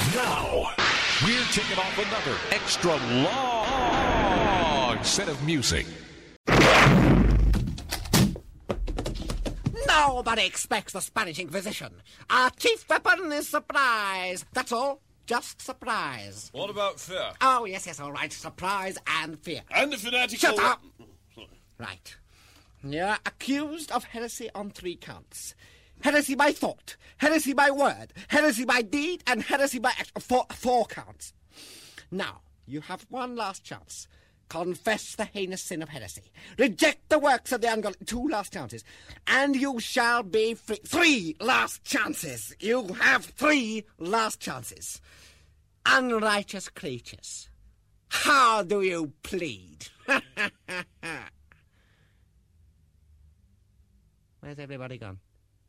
Now, we're kicking off another extra long set of music. Nobody expects the Spanish Inquisition. Our chief weapon is surprise. That's all. Just surprise. What about fear? Oh, yes, all right. Surprise and fear. And the fanatical... Shut up! Right. You're accused of heresy on 3 counts. Heresy by thought, heresy by word, heresy by deed, and heresy by action. 4 counts. Now, you have one last chance. Confess the heinous sin of heresy. Reject the works of the ungodly. 2 last chances. And you shall be free. 3 last chances. You have 3 last chances. Unrighteous creatures. How do you plead? Where's everybody gone?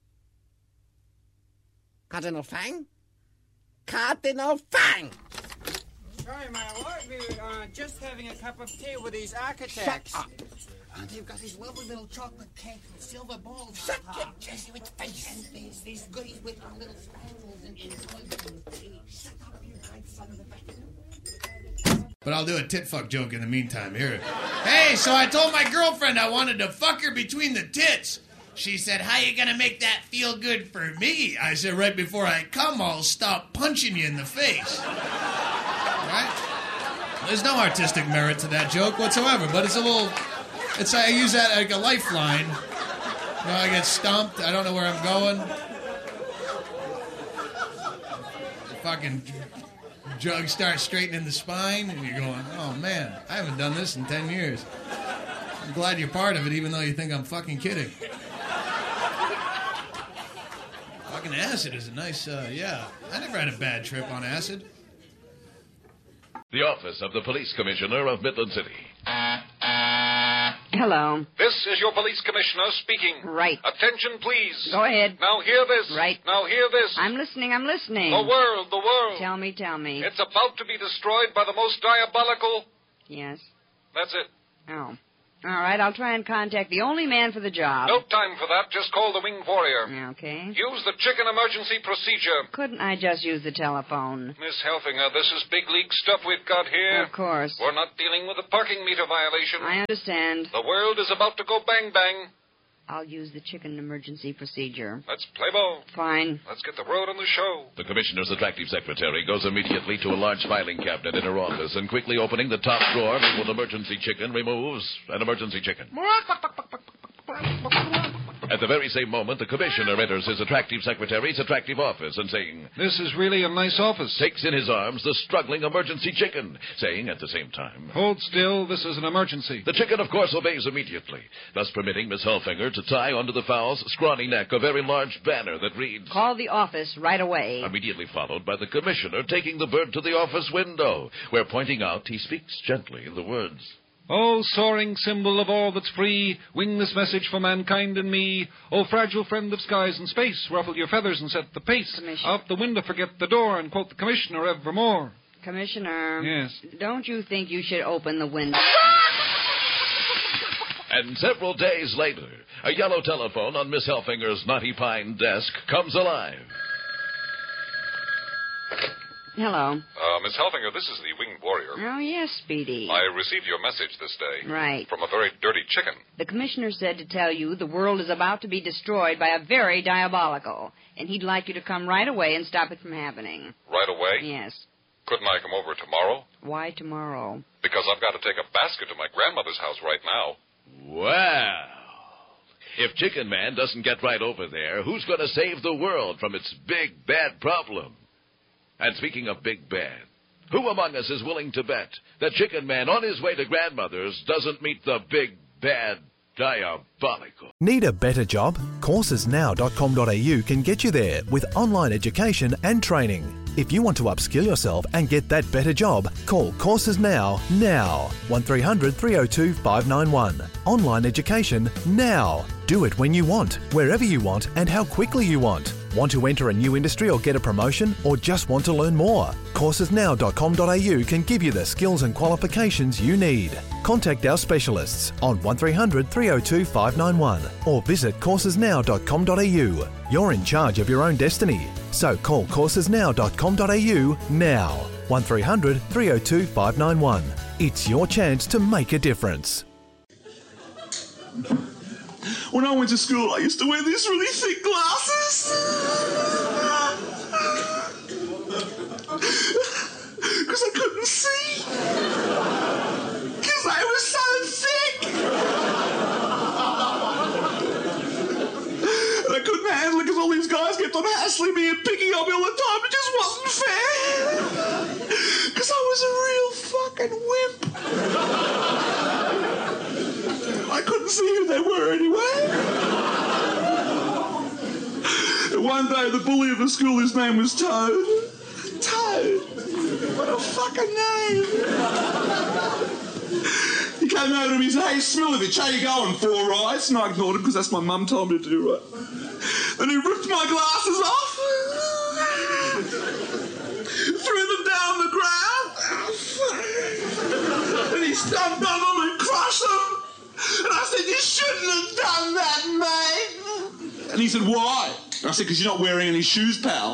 Cardinal Fang? Cardinal Fang! Sorry, my lord, we were just having a cup of tea with these architects. Shut up! And they've got these lovely little chocolate cakes with silver balls. Shut your Jesuit face! And these goodies with our little spangles and shut up, you bright son of a bitch. But I'll do a tit-fuck joke in the meantime. Here. Hey, so I told my girlfriend I wanted to fuck her between the tits. She said, how you gonna make that feel good for me? I said, right before I come, I'll stop punching you in the face. Right? There's no artistic merit to that joke whatsoever, but it's a little... I use that like a lifeline. You know, I get stumped. I don't know where I'm going. The fucking jug starts straightening the spine, and you're going, oh, man, I haven't done this in 10 years. I'm glad you're part of it, even though you think I'm fucking kidding. Fucking acid is a nice, yeah. I never had a bad trip on acid. The office of the police commissioner of Midland City. Hello. This is your police commissioner speaking. Right. Attention, please. Go ahead. Now hear this. Right. Now hear this. I'm listening. The world. Tell me. It's about to be destroyed by the most diabolical... Yes? That's it. Oh. All right, I'll try and contact the only man for the job. No time for that. Just call the Winged Warrior. Okay. Use the chicken emergency procedure. Couldn't I just use the telephone? Miss Helfinger, this is big league stuff we've got here. Of course. We're not dealing with a parking meter violation. I understand. The world is about to go bang-bang. I'll use the chicken emergency procedure. Let's play ball. Fine. Let's get the road on the show. The commissioner's attractive secretary goes immediately to a large filing cabinet in her office and quickly opening the top drawer with an emergency chicken removes an emergency chicken. At the very same moment, the commissioner enters his attractive secretary's attractive office and saying, This is really a nice office. Takes in his arms the struggling emergency chicken, saying at the same time, Hold still, this is an emergency. The chicken, of course, obeys immediately, thus permitting Miss Helfinger to tie onto the fowl's scrawny neck a very large banner that reads, Call the office right away. Immediately followed by the commissioner taking the bird to the office window, where, pointing out, he speaks gently the words, O soaring symbol of all that's free, wing this message for mankind and me. O fragile friend of skies and space, ruffle your feathers and set the pace. Out the window, forget the door, and quote the commissioner evermore. Commissioner. Yes? Don't you think you should open the window? And several days later, a yellow telephone on Miss Helfinger's knotty pine desk comes alive. Hello. Miss Helfinger, this is the Winged Warrior. Oh, yes, Speedy. I received your message this day. Right. From a very dirty chicken. The commissioner said to tell you the world is about to be destroyed by a very diabolical, and he'd like you to come right away and stop it from happening. Right away? Yes. Couldn't I come over tomorrow? Why tomorrow? Because I've got to take a basket to my grandmother's house right now. Well, if Chicken Man doesn't get right over there, who's going to save the world from its big, bad problem? And speaking of big bad, who among us is willing to bet that Chicken Man on his way to grandmother's doesn't meet the big, bad, diabolical? Need a better job? Coursesnow.com.au can get you there with online education and training. If you want to upskill yourself and get that better job, call Courses Now. 1300 302 591. Online education now. Do it when you want, wherever you want, and how quickly you want. Want to enter a new industry or get a promotion, or just want to learn more? Coursesnow.com.au can give you the skills and qualifications you need. Contact our specialists on 1300 302 591 or visit coursesnow.com.au. You're in charge of your own destiny, so call coursesnow.com.au now. 1300 302 591. It's your chance to make a difference. When I went to school, I used to wear these really thick glasses. Because I couldn't see. Because I was so thick. And I couldn't handle it because all these guys kept on hassling me and picking on me all the time. It just wasn't fair. Because I was a real fucking wimp. I couldn't see who they were anyway. And one day, the bully of the school, his name was Toad. Toad. What a fucking name. He came over to me and said, "Hey, Smilovich, how you going? 4 rights?" And I ignored him because that's my mum told me to do, right? Then he ripped my glasses off, threw them down the ground, and he stomped on them and crushed them. And I said, "You shouldn't have done that, mate." And he said, "Why?" And I said, "Because you're not wearing any shoes, pal."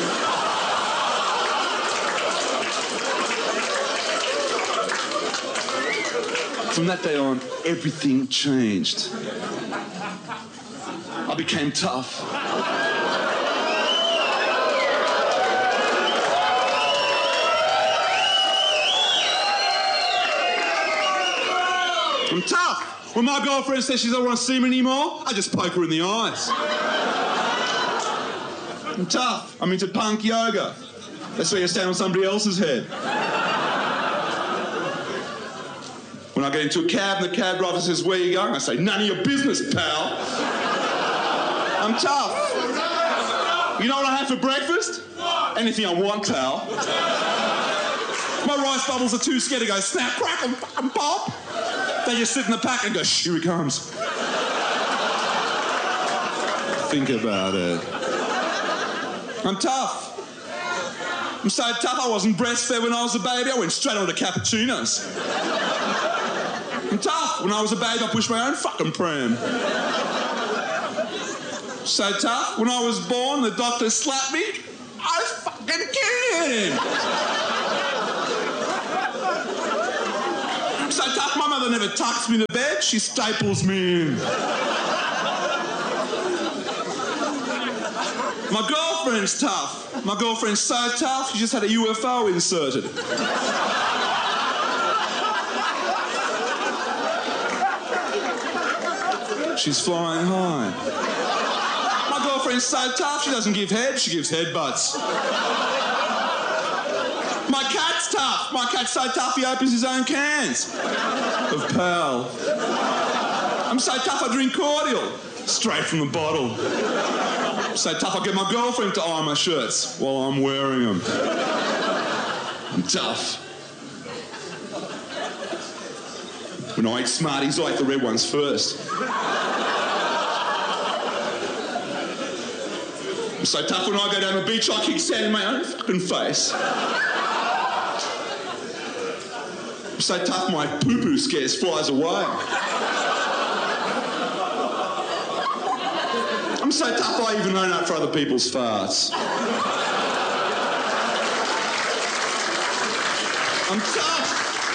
From that day on, everything changed. I became tough. I'm tough. When my girlfriend says she doesn't want to see me anymore, I just poke her in the eyes. I'm tough. I'm into punk yoga. That's where you stand on somebody else's head. When I get into a cab and the cab driver says, "Where you going?" I say, "None of your business, pal." I'm tough. You know what I have for breakfast? Anything I want, pal. My rice bubbles are too scared to go snap, crackle, fucking pop. They just sit in the pack and go, "Shh, here he comes." Think about it. I'm tough. I'm so tough I wasn't breastfed when I was a baby. I went straight on to cappuccinos. I'm tough. When I was a baby, I pushed my own fucking pram. So tough. When I was born, the doctor slapped me. I fucking killed him. So tough, my mother never tucks me to bed, she staples me in. My girlfriend's tough. My girlfriend's so tough, she just had a UFO inserted. She's flying high. My girlfriend's so tough, she doesn't give head, she gives headbutts. My cat's tough. My cat's so tough he opens his own cans of Pal. I'm so tough I drink cordial straight from the bottle. I'm so tough I get my girlfriend to iron my shirts while I'm wearing them. I'm tough. When I eat Smarties, I eat the red ones first. I'm so tough when I go down the beach, I kick sand in my own fucking face. I'm so tough my poo-poo scares flies away. I'm so tough I even own up for other people's farts. I'm tough.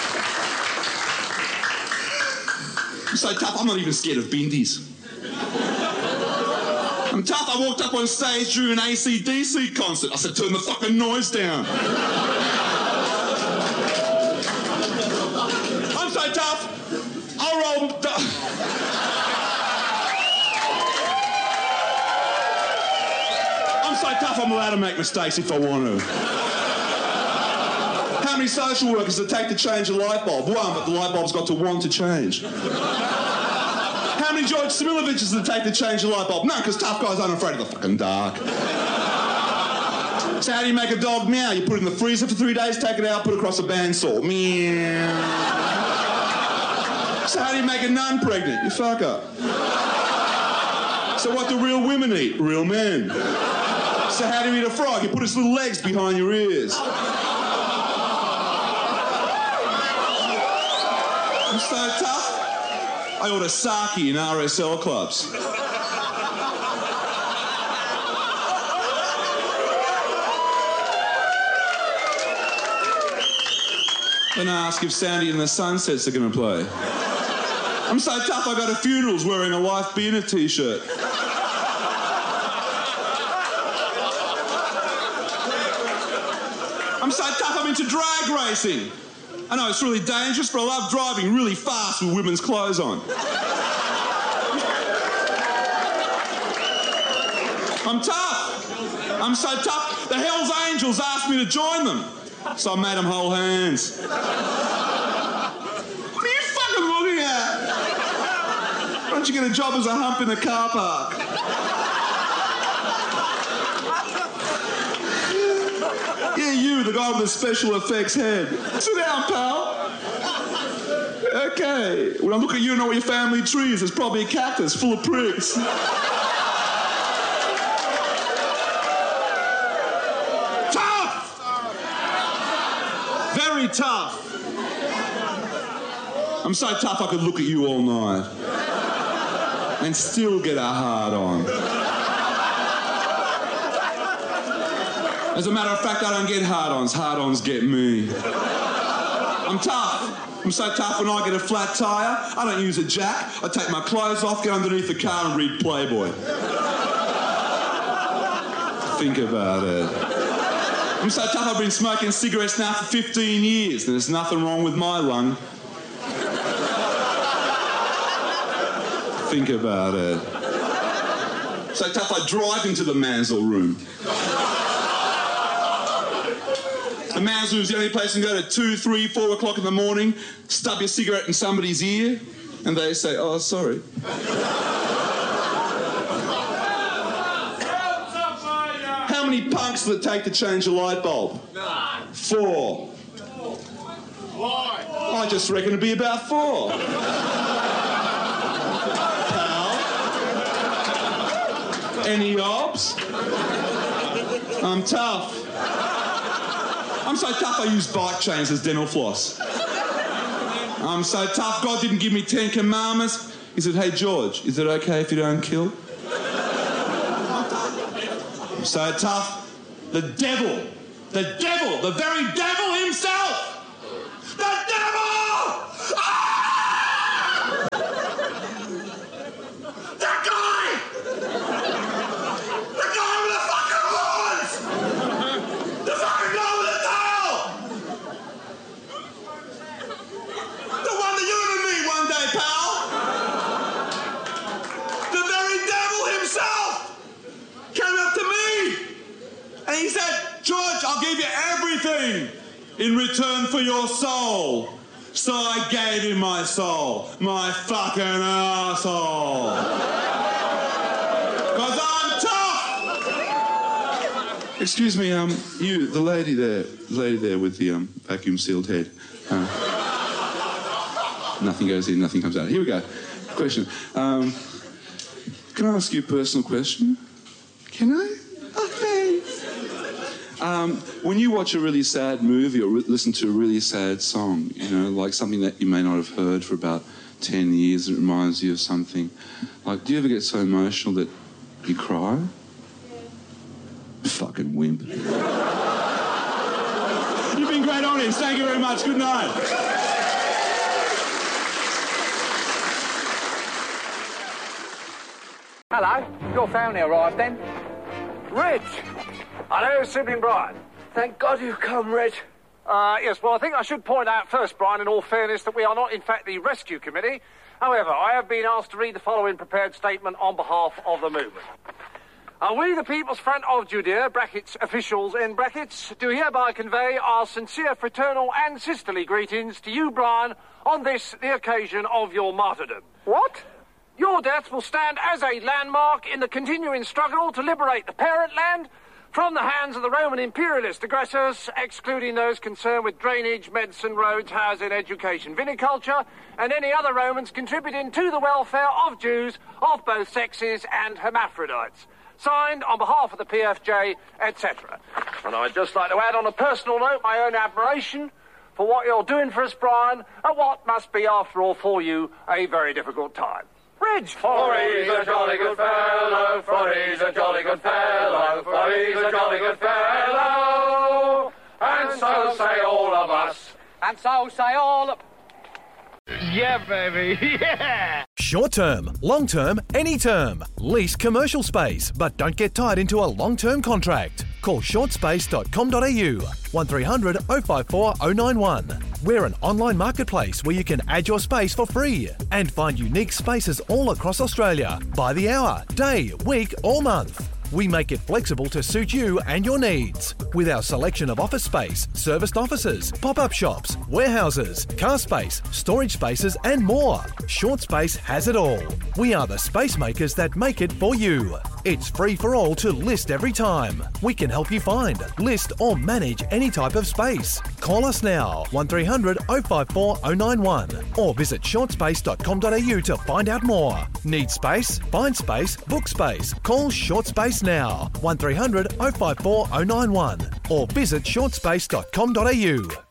I'm so tough I'm not even scared of bindies. I'm tough. I walked up on stage during an AC/DC concert. I said, "Turn the fucking noise down." I'm so tough. I'll roll. I'm so tough I'm allowed to make mistakes if I want to. How many social workers does it take to change a light bulb? One, but the light bulb's got to want to change. How many George Smiloviches does it take to change a light bulb? None, because tough guys aren't afraid of the fucking dark. So how do you make a dog meow? You put it in the freezer for 3 days, take it out, put it across a bandsaw. Meow. So how do you make a nun pregnant? You fuck up. So what do real women eat? Real men. So how do you eat a frog? You put his little legs behind your ears. I'm so tough. I order sake in RSL clubs. Then I ask if Sandy and the Sunsets are going to play. I'm so tough I go to funerals wearing a Life Beer t-shirt. I'm so tough I'm into drag racing. I know it's really dangerous, but I love driving really fast with women's clothes on. I'm tough. I'm so tough. The Hells Angels asked me to join them. So I made them hold hands. What are you fucking looking at? Why don't you get a job as a hump in the car park? Yeah, you, the guy with the special effects head. Sit down, pal. Okay. When I look at you and know what your family tree is, it's probably a cactus full of pricks. Very tough. I'm so tough I could look at you all night and still get a hard on. As a matter of fact, I don't get hard-ons. Hard-ons get me. I'm tough. I'm so tough when I get a flat tyre, I don't use a jack. I take my clothes off, get underneath the car and read Playboy. Think about it. I'm so tough I've been smoking cigarettes now for 15 years and there's nothing wrong with my lung. Think about it. So tough I drive into the Mansell room. The Mansell room's the only place you can go to 2, 3, 4 o'clock in the morning, stub your cigarette in somebody's ear, and they say, oh, sorry. How many punks will it take to change a light bulb? 4. Why? I just reckon it'd be about 4. Pal? Any obs? I'm tough. I'm so tough I use bike chains as dental floss. I'm so tough God didn't give me 10 commandments. He said, hey George, is it okay if you don't kill? I'm so tough. The devil, the very devil himself! The devil! Ah! That guy! The guy with the fucking horns! The fucking guy with the tail! The one that you're gonna meet one day, pal! The very devil himself came up to me and he said, George, I'll give you everything in return for your soul. So I gave him my soul, my fucking asshole. Because I'm tough! Excuse me, you, the lady there with the vacuum sealed head. Nothing goes in, nothing comes out. Here we go. Question. Can I ask you a personal question? Can I? Okay. When you watch a really sad movie or listen to a really sad song, you know, like something that you may not have heard for about 10 years, it reminds you of something. Like, do you ever get so emotional that you cry? Fucking wimp. You've been great audience. Thank you very much. Good night. Hello, your family arrived then? Rich! Hello, sibling Brian. Thank God you've come, Rich. Yes, well, I think I should point out first, Brian, in all fairness, that we are not, in fact, the rescue committee. However, I have been asked to read the following prepared statement on behalf of the movement. We, the People's Front of Judea, brackets, officials, end brackets, do hereby convey our sincere fraternal and sisterly greetings to you, Brian, on this, the occasion of your martyrdom. What? Your death will stand as a landmark in the continuing struggle to liberate the parent land from the hands of the Roman imperialist aggressors, excluding those concerned with drainage, medicine, roads, housing, education, viniculture, and any other Romans contributing to the welfare of Jews of both sexes and hermaphrodites. Signed on behalf of the PFJ, etc. And I'd just like to add on a personal note my own admiration for what you're doing for us, Brian, at what must be, after all, for you, a very difficult time. Reg! For he's a jolly good fellow, for he's a jolly good fellow, for he's a jolly good fellow. And so say all of us. And so say all of... Yeah, baby, yeah! Short term, long term, any term. Lease commercial space, but don't get tied into a long-term contract. Call shortspace.com.au 1300 054 091. We're an online marketplace where you can add your space for free and find unique spaces all across Australia by the hour, day, week or month. We make it flexible to suit you and your needs. With our selection of office space, serviced offices, pop-up shops, warehouses, car space, storage spaces and more. Short Space has it all. We are the space makers that make it for you. It's free for all to list every time. We can help you find, list or manage any type of space. Call us now, 1300 054 091 or visit shortspace.com.au to find out more. Need space? Find space, book space. Call Short Space now, 1300 054 091 or visit shortspace.com.au.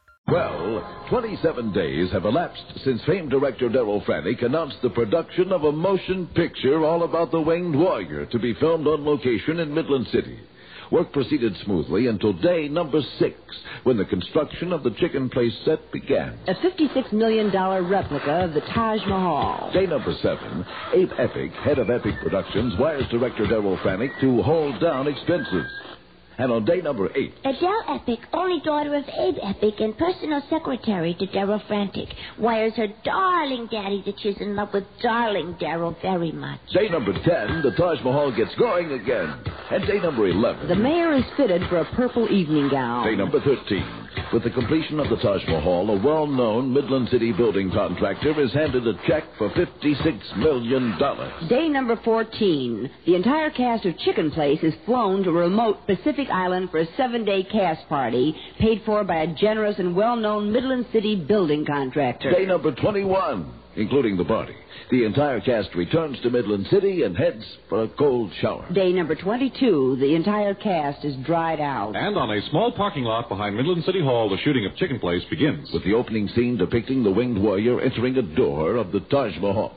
Well, 27 days have elapsed since famed director Daryl Frannick announced the production of a motion picture all about the Winged Warrior to be filmed on location in Midland City. Work proceeded smoothly until day number 6, when the construction of the Chicken Place set began. A $56 million replica of the Taj Mahal. Day number 7, Abe Epic, head of Epic Productions, wires director Daryl Frannick to hold down expenses. And on day number 8... Adele Epic, only daughter of Abe Epic and personal secretary to Daryl Frantic, wires her darling daddy that she's in love with darling Daryl very much. Day number 10, the Taj Mahal gets going again. And day number 11... The mayor is fitted for a purple evening gown. Day number 13... With the completion of the Taj Mahal, a well-known Midland City building contractor is handed a check for $56 million. Day number 14. The entire cast of Chicken Place is flown to a remote Pacific island for a 7-day cast party, paid for by a generous and well-known Midland City building contractor. Day number 21, including the party. The entire cast returns to Midland City and heads for a cold shower. Day number 22, the entire cast is dried out. And on a small parking lot behind Midland City Hall, the shooting of Chicken Place begins. With the opening scene depicting the Winged Warrior entering a door of the Taj Mahal.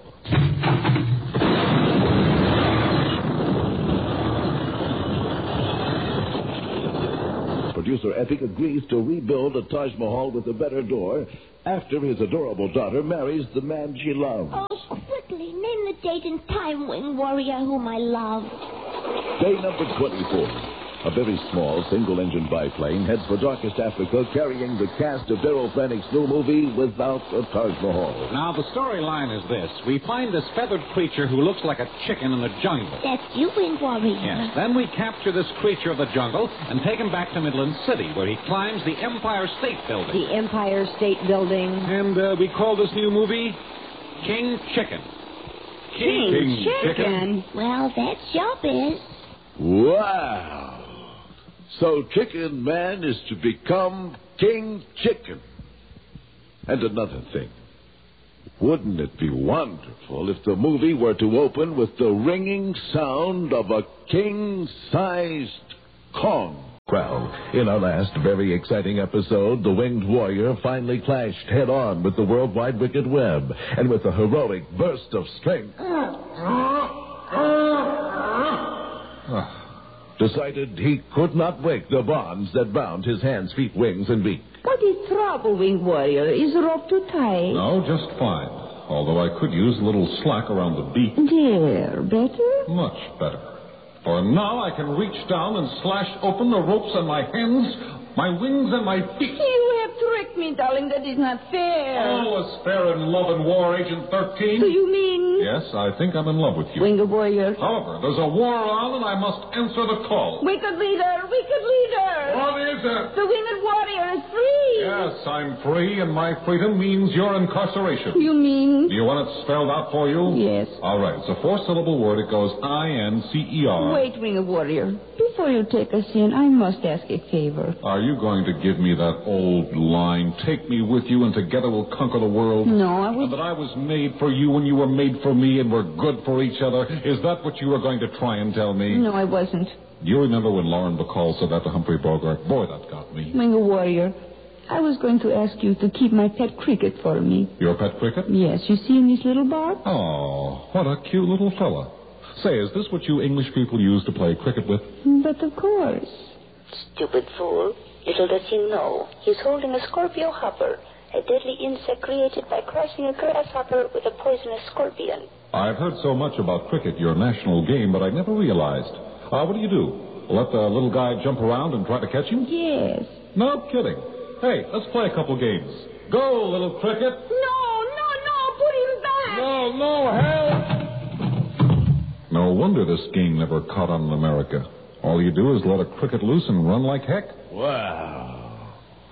Producer Epic agrees to rebuild a Taj Mahal with a better door after his adorable daughter marries the man she loves. Oh, quickly, name the date and time, Winged Warrior, whom I love. Day number 24. A very small single-engine biplane heads for darkest Africa, carrying the cast of Daryl Frannick's new movie, Without a Taj Mahal. Now, the storyline is this. We find this feathered creature who looks like a chicken in the jungle. That's you, Winged Warrior. Yes. Then we capture this creature of the jungle and take him back to Midland City, where he climbs the Empire State Building. The Empire State Building. And we call this new movie King Chicken. King Chicken? Well, that's your biz. Wow. So Chicken Man is to become King Chicken. And another thing. Wouldn't it be wonderful if the movie were to open with the ringing sound of a king-sized Kong? Well, in our last very exciting episode, the Winged Warrior finally clashed head-on with the World Wide Wicked Web, and with a heroic burst of strength, decided he could not break the bonds that bound his hands, feet, wings, and beak. What is trouble, Winged Warrior? Is the rope too tight? No, just fine. Although I could use a little slack around the beak. There, better? Much better. For now I can reach down and slash open the ropes on my hands, my wings, and my feet. You have tricked me, darling. That is not fair. All is fair in love and war, Agent 13. Do you mean? Yes, I think I'm in love with you. Winged Warrior. However, there's a war on, and I must answer the call. Wicked leader, wicked leader. What is it? The Winged Warrior is free. free. Yes, I'm free, and my freedom means your incarceration. You mean? Do you want it spelled out for you? Yes. All right, it's a 4-syllable word. It goes I-N-C-E-R. Wait, Wing of Warrior. Before you take us in, I must ask a favor. Are you going to give me that old line, take me with you and together we'll conquer the world? No, I was... And that I was made for you and you were made for me and we're good for each other? Is that what you were going to try and tell me? No, I wasn't. Do you remember when Lauren Bacall said that to Humphrey Bogart? Boy, that got me. Wing of Warrior, I was going to ask you to keep my pet cricket for me. Your pet cricket? Yes, you see in this little box? Oh, what a cute little fella. Say, is this what you English people use to play cricket with? But of course. Stupid fool. Little does he know. He's holding a Scorpio hopper, a deadly insect created by crossing a grasshopper with a poisonous scorpion. I've heard so much about cricket, your national game, but I never realized. What do you do? Let the little guy jump around and try to catch him? Yes. No kidding. Hey, let's play a couple games. Go, little cricket. No, put him back. No, help! No wonder this game never caught on in America. All you do is let a cricket loose and run like heck. Wow.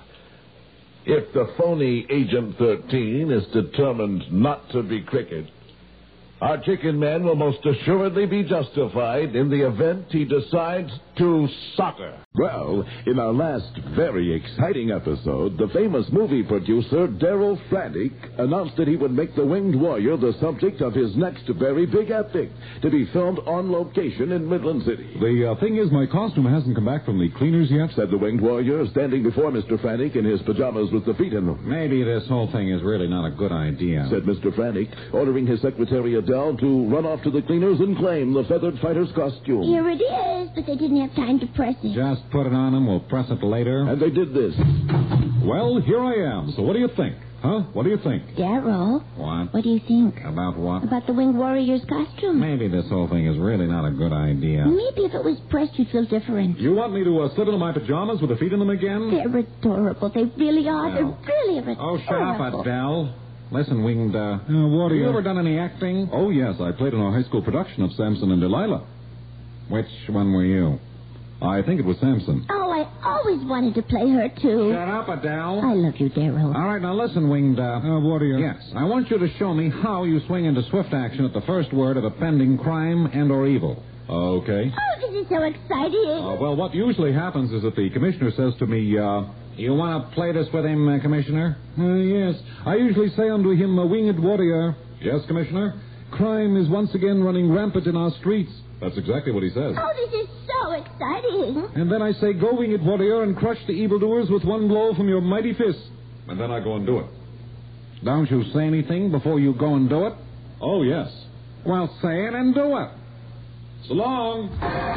If the phony Agent 13 is determined not to be cricket, our chicken man will most assuredly be justified in the event he decides to soccer. Well, in our last very exciting episode, the famous movie producer Darryl Frantic announced that he would make The Winged Warrior the subject of his next very big epic, to be filmed on location in Midland City. The thing is, my costume hasn't come back from the cleaners yet, said the Winged Warrior, standing before Mr. Frantic in his pajamas with the feet in them. Maybe this whole thing is really not a good idea, said Mr. Frantic, ordering his secretary Adele to run off to the cleaners and claim the feathered fighter's costume. Here it is, but they didn't have time to press it. Just put it on him. We'll press it later. And they did this. Well, here I am. So what do you think? Huh? What do you think? Darryl. What? What do you think? About what? About the Winged Warrior's costume. Maybe this whole thing is really not a good idea. Maybe if it was pressed, you'd feel different. You want me to slip into my pajamas with the feet in them again? They're adorable. They really are. Well. They're really adorable. Oh, shut up, Adele. Listen, Winged, what have you ever done any acting? Oh, yes. I played in a high school production of Samson and Delilah. Which one were you? I think it was Samson. Oh, I always wanted to play her, too. Shut up, Adele. I love you, Darryl. All right, now listen, Winged. Warrior. Yes, I want you to show me how you swing into swift action at the first word of a pending crime and or evil. Okay. Oh, this is so exciting. Well, what usually happens is that the commissioner says to me, You want to play this with him, Commissioner? Yes. I usually say unto him, Winged Warrior. Yes, Commissioner? Crime is once again running rampant in our streets. That's exactly what he says. Oh, this is so exciting. And then I say, Go, Winged Warrior, and crush the evildoers with one blow from your mighty fist. And then I go and do it. Don't you say anything before you go and do it? Oh, yes. Well, say it and do it. So long.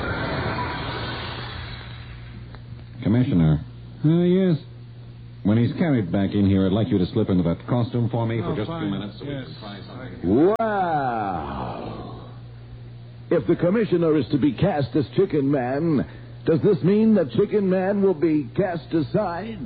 Commissioner. Yes. When he's carried back in here, I'd like you to slip into that costume for me for just fine. a few minutes so Yes. we can try something. Wow. If the commissioner is to be cast as Chicken Man, does this mean that Chicken Man will be cast aside?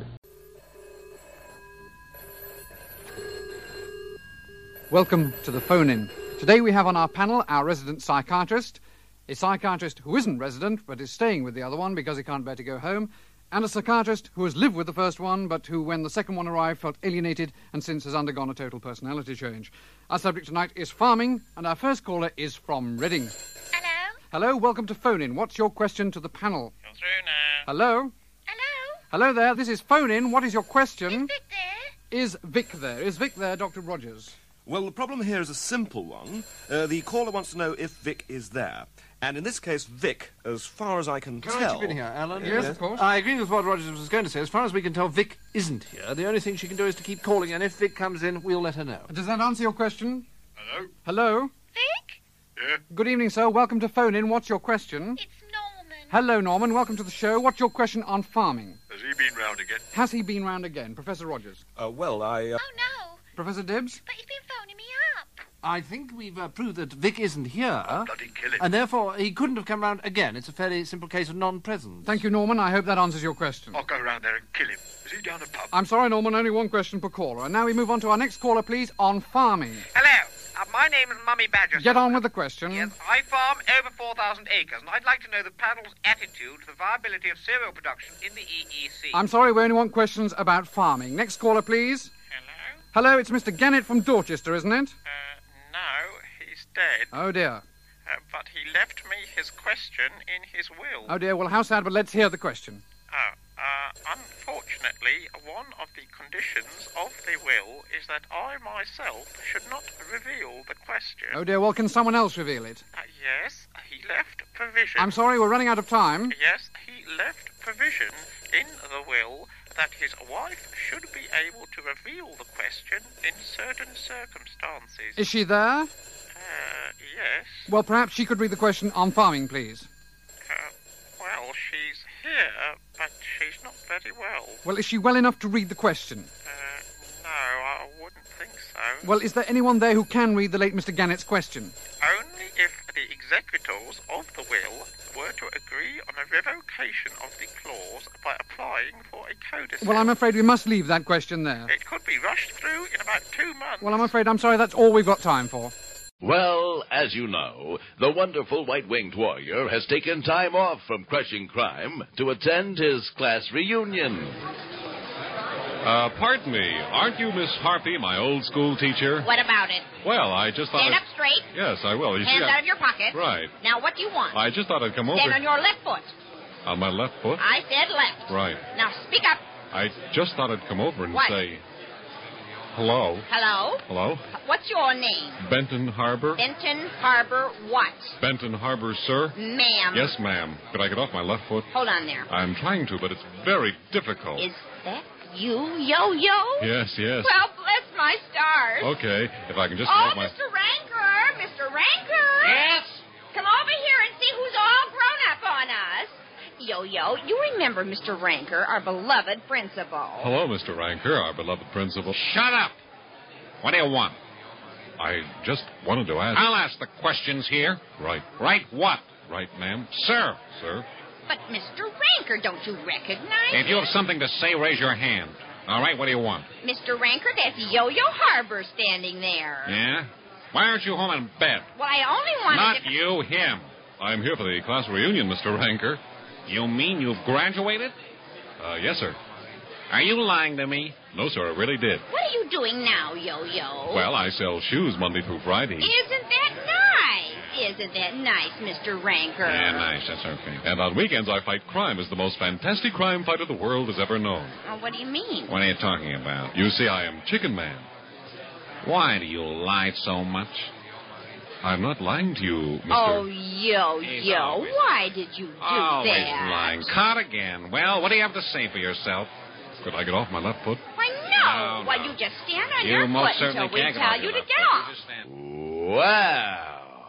Welcome to the phone-in. Today we have on our panel our resident psychiatrist, a psychiatrist who isn't resident but is staying with the other one because he can't bear to go home, and a psychiatrist who has lived with the first one but who, when the second one arrived, felt alienated and since has undergone a total personality change. Our subject tonight is farming, and our first caller is from Reading. Hello? Hello, welcome to phone-in. What's your question to the panel? Come through now. Hello? Hello? Hello there, this is phone-in. What is your question? Is Vic there? Is Vic there? Is Vic there, Dr. Rogers? Well, the problem here is a simple one. The caller wants to know if Vic is there. And in this case, Vic, as far as I can tell... Can I chip in here, Alan? Yes, of course. I agree with what Rogers was going to say. As far as we can tell, Vic isn't here. The only thing she can do is to keep calling, and if Vic comes in, we'll let her know. Does that answer your question? Hello? Hello? Vic? Yeah? Good evening, sir. Welcome to Phone In. What's your question? It's Norman. Hello, Norman. Welcome to the show. What's your question on farming? Has he been round again? Has he been round again? Professor Rogers. Well, I... Oh, no. Professor Dibbs? But he's been phoning me up. I think we've proved that Vic isn't here. Bloody kill him. And therefore, he couldn't have come round again. It's a fairly simple case of non-presence. Thank you, Norman. I hope that answers your question. I'll go round there and kill him. Is he down the pub? I'm sorry, Norman. Only one question per caller. And now we move on to our next caller, please, on farming. Hello? My name is Mummy Badger. Get on with the question. Yes, I farm over 4,000 acres, and I'd like to know the panel's attitude to the viability of cereal production in the EEC. I'm sorry, we only want questions about farming. Next caller, please. Hello? Hello, it's Mr. Gannett from Dorchester, isn't it? No, he's dead. Oh, dear. But he left me his question in his will. Oh, dear, well, how sad, but let's hear the question. Unfortunately, one of the conditions of the will is that I myself should not reveal the question. Oh, dear, well, can someone else reveal it? Yes, he left provision. I'm sorry, we're running out of time. Yes, he left provision in the will that his wife should be able to reveal the question in certain circumstances. Is she there? Yes. Well, perhaps she could read the question on farming, please. Well, she's here, but she's not very well. Well, is she well enough to read the question? No, I wouldn't think so. Well, is there anyone there who can read the late Mr. Gannett's question? Only if the executors of the will were to agree on a revocation of the clause by applying for a codicil. Well, I'm afraid we must leave that question there. It could be rushed through in about 2 months. Well, I'm sorry, that's all we've got time for. Well, as you know, the wonderful white-winged warrior has taken time off from crushing crime to attend his class reunion. Pardon me, aren't you Miss Harpy, my old school teacher? What about it? Well, I just thought... Stand up straight. Yes, I will. You see, Hands out of your pocket. Right. Now, what do you want? I just thought I'd come over... Stand on your left foot. On my left foot? I said left. Right. Now, speak up. I just thought I'd come over and What? say... Hello? Hello? Hello? What's your name? Benton Harbor? Benton Harbor what? Benton Harbor, sir? Ma'am. Yes, ma'am. Could I get off my left foot? Hold on there. I'm trying to, but it's very difficult. Is that you, Yo-Yo? Yes. Well, bless my stars. Okay, if I can just... Oh, get my... Mr. Ranker! Mr. Ranker! Yes? Come over here and see who's all grown up on us. Yo-Yo, you remember Mr. Ranker, our beloved principal. Hello, Mr. Ranker, our beloved principal. Shut up! What do you want? I just wanted to ask... I'll ask the questions here. Right. Right what? Right, ma'am. Sir. Sir? But, Mr. Ranker, don't you recognize If you have something to say, raise your hand. All right, what do you want? Mr. Ranker, that's Yo-Yo Harbor standing there. Yeah? Why aren't you home in bed? Well, I only wanted Not to... you, him. I'm here for the class reunion, Mr. Ranker. You mean you've graduated? Yes, sir. Are you lying to me? No, sir, I really did. What are you doing now, Yo-Yo? Well, I sell shoes Monday through Friday. Isn't that nice? Isn't that nice, Mr. Ranker? Yeah, nice. That's okay. And on weekends, I fight crime as the most fantastic crime fighter the world has ever known. Oh, what do you mean? What are you talking about? You see, I am Chicken Man. Why do you lie so much? I'm not lying to you, Mr. Oh, Yo-Yo, why did you do Always that? lying. Caught again. Well, what do you have to say for yourself? Could I get off my left foot? Why, no. Why, you just stand on You your most foot until certainly we can't get tell off you your to left get foot. off. You just stand... Wow.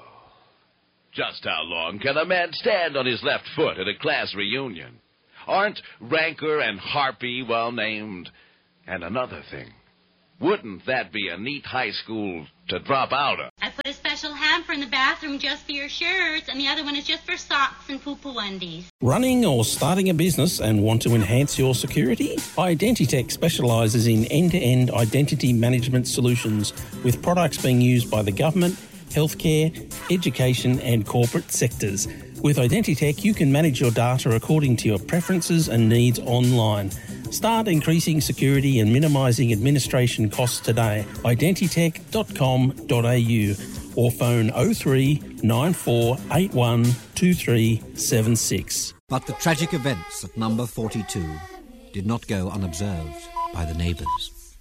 Just how long can a man stand on his left foot at a class reunion? Aren't Ranker and Harpy well named? And another thing, wouldn't that be a neat high school to drop out of? I put a special hamper in the bathroom just for your shirts, and the other one is just for socks and poo-poo undies. Running or starting a business and want to enhance your security? Identitech specialises in end-to-end identity management solutions with products being used by the government, healthcare, education and corporate sectors. With Identitech, you can manage your data according to your preferences and needs online. Start increasing security and minimising administration costs today. Identitech.com.au or phone 03 9481 2376. But the tragic events at number 42 did not go unobserved by the neighbours.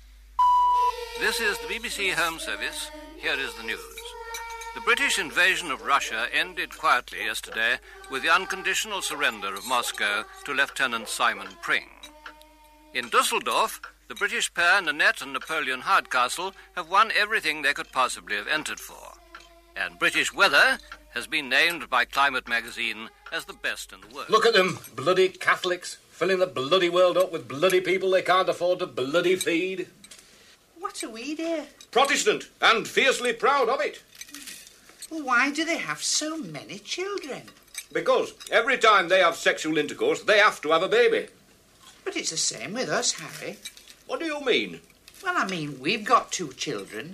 This is the BBC Home Service. Here is the news. The British invasion of Russia ended quietly yesterday with the unconditional surrender of Moscow to Lieutenant Simon Pring. In Dusseldorf, the British pair Nanette and Napoleon Hardcastle have won everything they could possibly have entered for. And British weather has been named by Climate magazine as the best in the world. Look at them, bloody Catholics, filling the bloody world up with bloody people they can't afford to bloody feed. What are we, dear? Protestant, and fiercely proud of it. Why do they have so many children? Because every time they have sexual intercourse, they have to have a baby. But it's the same with us, Harry. What do you mean? Well, I mean, we've got 2 children,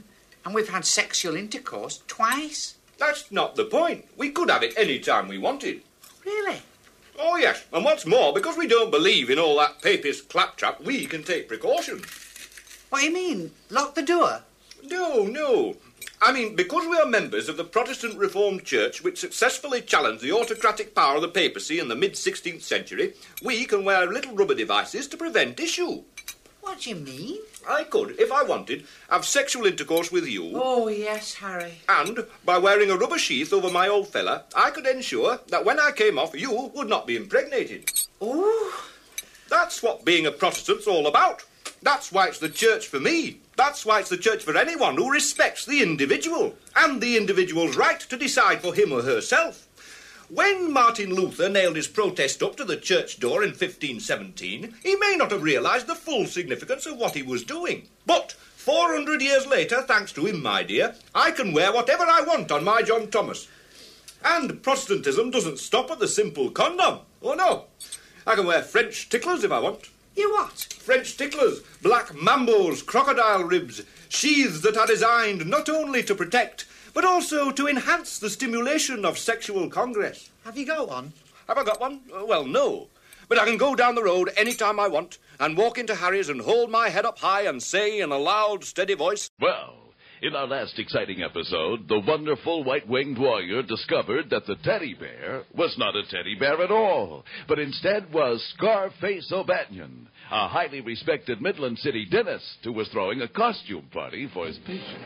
And we've had sexual intercourse twice. That's not the point. We could have it any time we wanted. Really? Oh, yes. And what's more, because we don't believe in all that papist claptrap, we can take precautions. What do you mean? Lock the door? No. I mean, because we are members of the Protestant Reformed Church, which successfully challenged the autocratic power of the papacy in the mid-16th century, we can wear little rubber devices to prevent issue. What do you mean? I could, if I wanted, have sexual intercourse with you. Oh, yes, Harry. And, by wearing a rubber sheath over my old fella, I could ensure that when I came off, you would not be impregnated. Oh. That's what being a Protestant's all about. That's why it's the church for me. That's why it's the church for anyone who respects the individual and the individual's right to decide for him or herself. When Martin Luther nailed his protest up to the church door in 1517, he may not have realised the full significance of what he was doing. But 400 years later, thanks to him, my dear, I can wear whatever I want on my John Thomas. And Protestantism doesn't stop at the simple condom. Oh, no. I can wear French ticklers if I want. You what? French ticklers, black mambos, crocodile ribs, sheaths that are designed not only to protect, but also to enhance the stimulation of sexual congress. Have you got one? Have I got one? Well, no. But I can go down the road any time I want and walk into Harry's and hold my head up high and say in a loud, steady voice... Well, in our last exciting episode, the wonderful white-winged warrior discovered that the teddy bear was not a teddy bear at all, but instead was Scarface O'Banion, a highly respected Midland City dentist who was throwing a costume party for his patients.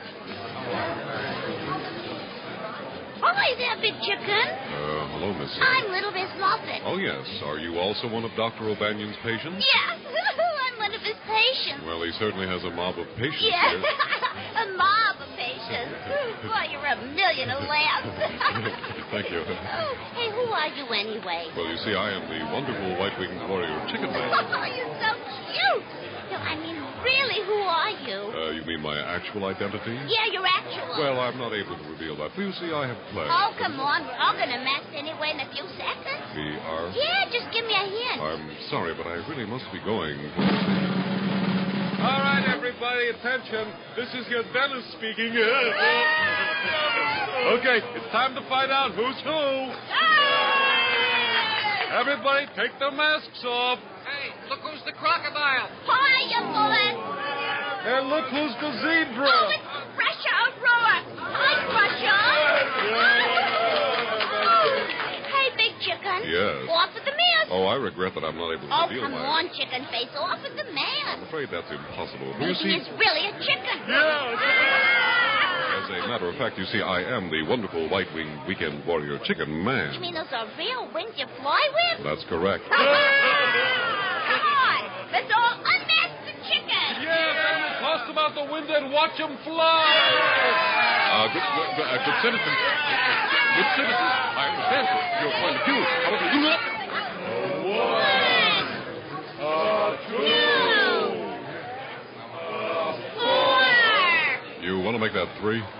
Hi there, Big Chicken. Hello, Miss. I'm Little Miss Muffet. Oh, yes. Are you also one of Dr. O'Banion's patients? Yes, I'm one of his patients. Well, he certainly has a mob of patients Yeah, here. a mob of patients. Boy, you're a million of laughs. Thank you. Oh, hey, who are you anyway? Well, you see, I am the wonderful white-winged warrior Chicken Man. Oh, you're so cute. No, I mean, really, who are you? You mean my actual identity? Yeah, your actual. Well, I'm not able to reveal that. For you see, I have plans. Oh, come on. We're all going to mess anyway in a few seconds. We are? Yeah, just give me a hint. I'm sorry, but I really must be going. All right, everybody, attention. This is your dentist speaking. Okay, it's time to find out who's who. Everybody, take their masks off. Hey, look who's the crocodile. Hiya, Bullet. And look who's the zebra. Oh, it's Crusher O'Rourke. Hi, Crusher. Hey, Big Chicken. Yes? Off with the mask. Oh, I regret that I'm not able to Oh, reveal come my... on, Chicken Face. Off with the mask. I'm afraid that's impossible. For Maybe you see... it's really a chicken. As a matter of fact, you see, I am the wonderful white-winged weekend warrior Chicken Man. You mean those are real wings you fly with? That's correct. Come on. Let's all unmask the chicken. Yeah, then we'll toss them out the window and watch them fly. Good citizen. Good citizen. I understand your point of view. However, do not... 1, 2, 4. You want to make that 3?